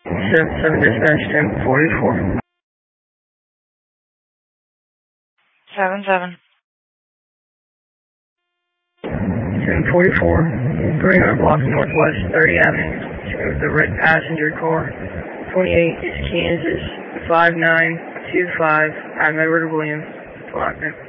7 dispatch 1044. 7-7. 1044. 300 blocks northwest 30 Avenue. The red passenger car. 28 is Kansas 5925. I'm Edward Williams. Block